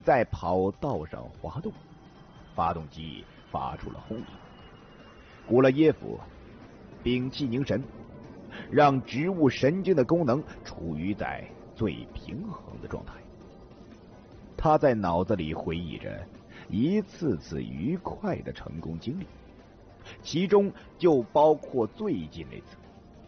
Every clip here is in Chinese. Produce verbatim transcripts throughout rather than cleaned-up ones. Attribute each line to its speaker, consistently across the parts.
Speaker 1: 在跑道上滑动，发动机发出了轰鸣。古勒耶夫屏气凝神，让植物神经的功能处于在最平衡的状态。他在脑子里回忆着一次次愉快的成功经历，其中就包括最近那次，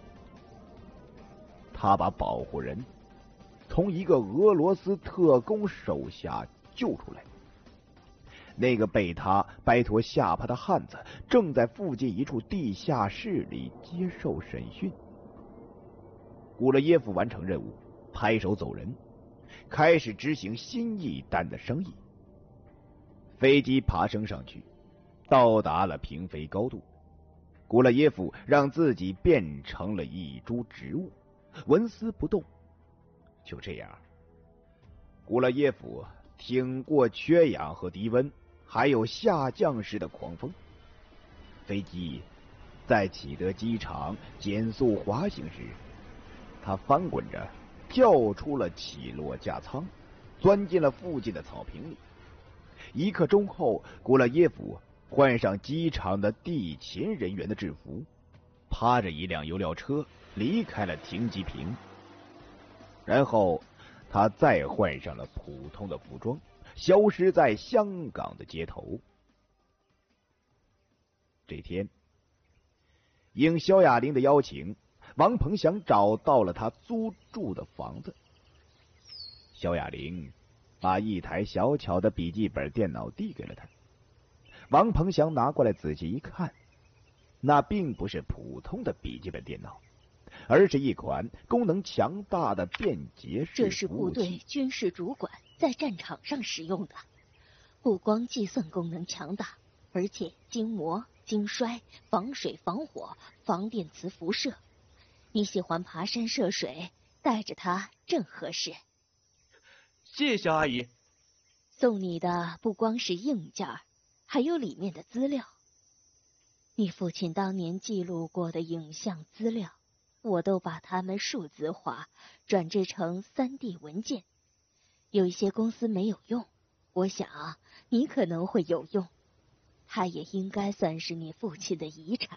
Speaker 1: 他把保护人从一个俄罗斯特工手下救出来。那个被他掰脱下巴的汉子正在附近一处地下室里接受审讯。古勒耶夫完成任务，拍手走人，开始执行新一单的生意。飞机爬升上去，到达了平飞高度。古勒耶夫让自己变成了一株植物，纹丝不动。就这样，古勒耶夫挺过缺氧和低温，还有下降时的狂风。飞机在启德机场减速滑行时，他翻滚着跳出了起落架舱，钻进了附近的草坪里。一刻钟后，古勒耶夫换上机场的地勤人员的制服，趴着一辆油料车离开了停机坪。然后他再换上了普通的服装，消失在香港的街头。这天，应萧亚玲的邀请，王鹏祥找到了他租住的房子。萧亚玲把一台小巧的笔记本电脑递给了他。王鹏祥拿过来仔细一看，那并不是普通的笔记本电脑，而是一款功能强大的便捷式服务器。
Speaker 2: 这是部队军事主管在战场上使用的，不光计算功能强大，而且经磨、经摔、防水、防火、防电磁辐射。你喜欢爬山涉水，带着它正合适。
Speaker 3: 谢谢肖阿姨。
Speaker 2: 送你的不光是硬件，还有里面的资料。你父亲当年记录过的影像资料，我都把它们数字化，转制成 三 D 文件。有一些公司没有用，我想你可能会有用。它也应该算是你父亲的遗产。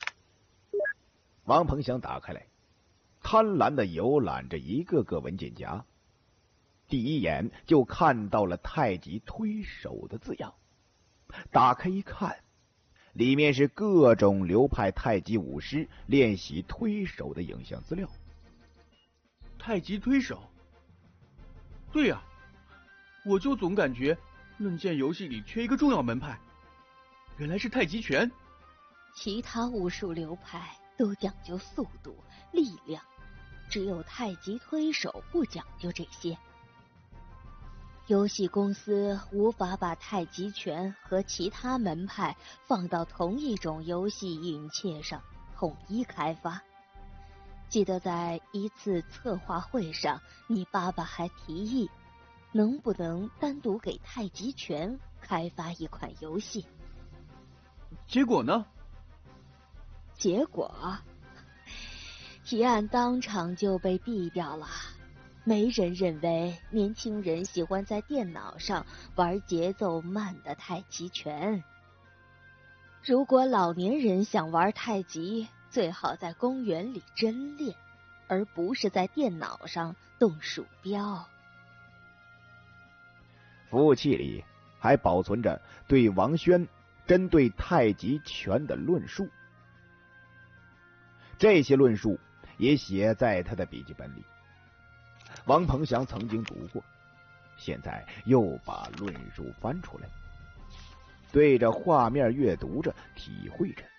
Speaker 1: 王鹏祥打开来，贪婪地游览着一个个文件夹，第一眼就看到了太极推手的字样。打开一看，里面是各种流派太极武师练习推手的影像资料。
Speaker 3: 太极推手？对呀、啊，我就总感觉论剑游戏里缺一个重要门派，原来是太极拳。
Speaker 2: 其他武术流派都讲究速度、力量，只有太极推手不讲究这些。游戏公司无法把太极拳和其他门派放到同一种游戏引擎上统一开发。记得在一次策划会上，你爸爸还提议，能不能单独给太极拳开发一款游戏？
Speaker 3: 结果呢？
Speaker 2: 结果，提案当场就被毙掉了。没人认为年轻人喜欢在电脑上玩节奏慢的太极拳。如果老年人想玩太极，最好在公园里真练，而不是在电脑上动鼠标。
Speaker 1: 服务器里还保存着对王轩针对太极拳的论述，这些论述也写在他的笔记本里。王鹏祥曾经读过，现在又把论述翻出来，对着画面阅读着，体会着。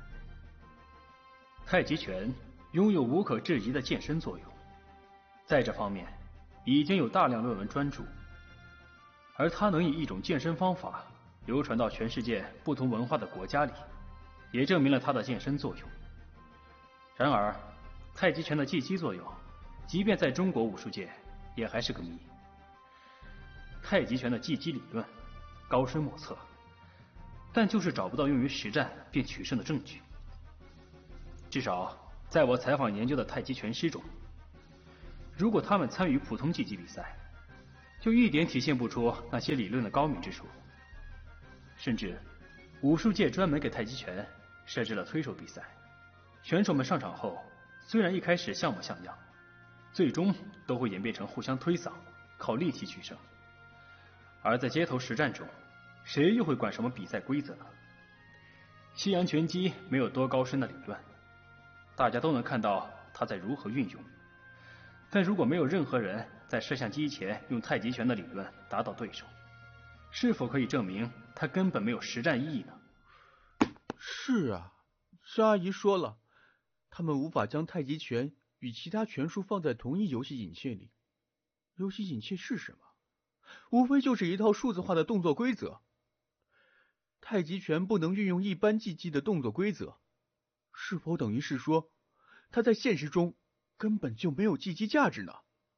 Speaker 4: 太极拳拥有无可置疑的健身作用，在这方面已经有大量论文专著，而它能以一种健身方法流传到全世界不同文化的国家里，也证明了它的健身作用。然而，太极拳的技击作用，即便在中国武术界也还是个谜。太极拳的技击理论高深莫测，但就是找不到用于实战并取胜的证据。至少在我采访研究的太极拳师中，如果他们参与普通技击比赛， 就一点体现不出那些理论的高明之处。甚至武术界专门给太极拳设置了推手比赛，选手们上场后虽然一开始像模像样，最终都会演变成互相推搡，靠力气取胜。而在街头实战中，谁又会管什么比赛规则呢？西洋拳击没有多高深的理论，大家都能看到它在如何运用。但如果没有任何人在摄像机前用太极拳的理论打倒对手，是否可以证明它根本没有实战意义呢？
Speaker 3: 是啊，沙阿姨说了，他们无法将太极拳与其他拳术放在同一游戏引擎里。游戏引擎是什么？无非就是一套数字化的动作规则。太极拳不能运用一般技击的动作规则，是否等于是说，它在现实中根本就没有技击价值呢？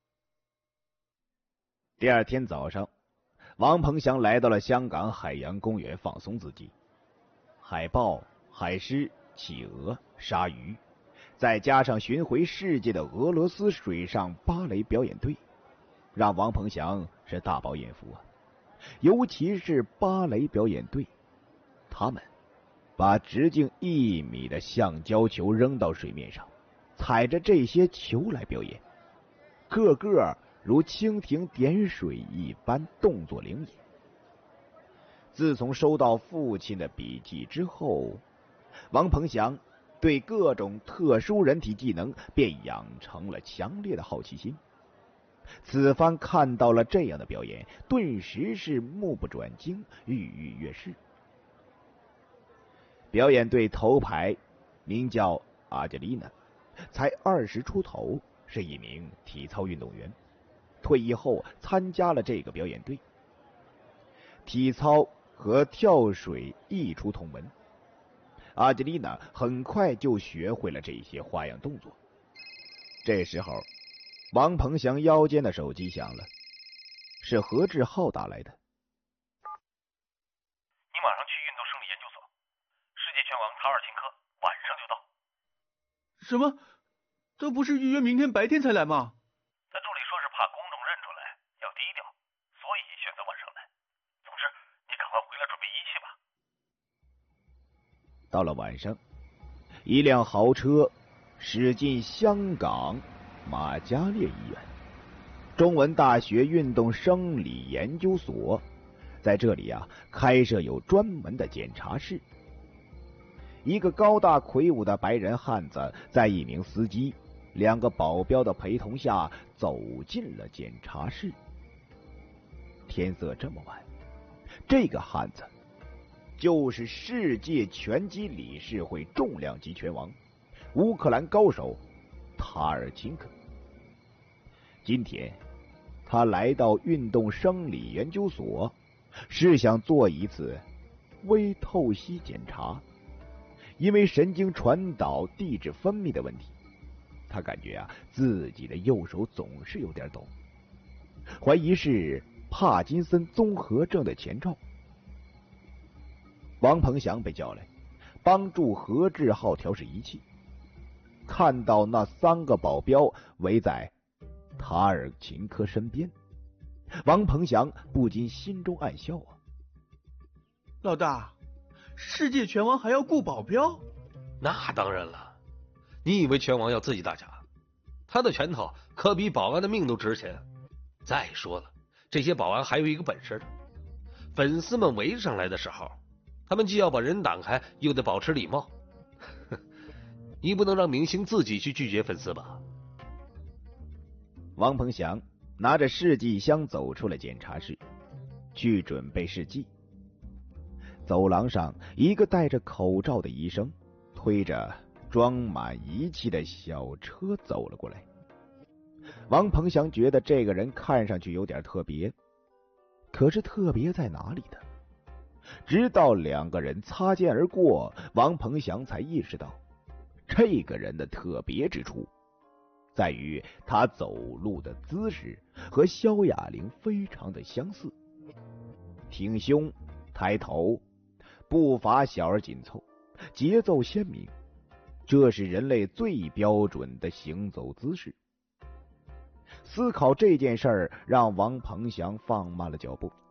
Speaker 1: 第二天早上，王鹏翔来到了香港海洋公园放松自己。海豹、海狮、企鹅、鲨鱼，再加上巡回世界的俄罗斯水上芭蕾表演队，让王鹏翔是大饱眼福啊！尤其是芭蕾表演队，他们把直径一米的橡胶球扔到水面上，踩着这些球来表演，个个如蜻蜓点水一般动作灵敏。自从收到父亲的笔记之后，王鹏翔对各种特殊人体技能便养成了强烈的好奇心。此番看到了这样的表演，顿时是目不转睛，跃跃欲试。表演队头牌名叫阿杰丽娜，才二十出头，是一名体操运动员。退役后参加了这个表演队。体操和跳水异出同门，阿杰丽娜很快就学会了这些花样动作。这时候，王鹏翔腰间的手机响了，是何志浩打来的。
Speaker 5: 你马上去运动生理研究所，世界拳王塔尔钦科晚上就到。
Speaker 3: 什么？这不是预约明天白天才来吗？
Speaker 5: 在助理说是怕公众认出来，要低调，所以选择晚上来。总之，你赶快回来准备仪器吧。
Speaker 1: 到了晚上，一辆豪车驶进香港马嘉烈医院，中文大学运动生理研究所，在这里啊开设有专门的检查室。一个高大魁梧的白人汉子，在一名司机、两个保镖的陪同下走进了检查室。天色这么晚，这个汉子就是世界拳击理事会重量级拳王、乌克兰高手塔尔钦科。今天他来到运动生理研究所，是想做一次微透析检查。因为神经传导地质分泌的问题，他感觉啊自己的右手总是有点抖，怀疑是帕金森综合症的前兆。王鹏翔被叫来，帮助何志浩调试仪器。看到那三个保镖围在塔尔钦科身边，王鹏翔不禁心中暗笑啊！
Speaker 3: 老大，世界拳王还要雇保镖？
Speaker 6: 那当然了，你以为拳王要自己打架？他的拳头可比保安的命都值钱。再说了，这些保安还有一个本事，粉丝们围上来的时候，他们既要把人挡开，又得保持礼貌。你不能让明星自己去拒绝粉丝吧？
Speaker 1: 王鹏翔拿着试剂箱走出了检查室，去准备试剂。走廊上，一个戴着口罩的医生推着装满仪器的小车走了过来。王鹏翔觉得这个人看上去有点特别，可是特别在哪里呢？直到两个人擦肩而过，王鹏翔才意识到，这个人的特别之处在于他走路的姿势和萧亚玲非常的相似，挺胸抬头，步伐小而紧凑，节奏鲜明，这是人类最标准的行走姿势。 思考这件事儿让王鹏翔放慢了脚步。